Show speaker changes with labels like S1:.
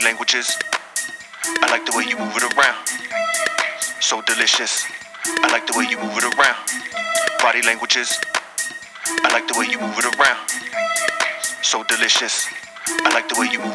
S1: languages. I like the way you move it around. So delicious. I like the way you move it around. Body languages. I like the way you move it around. So delicious. I like the way you move